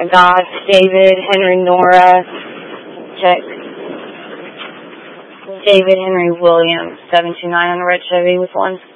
Goss, David, Henry, Nora, check. David Henry Williams, 729 on the red Chevy with 1.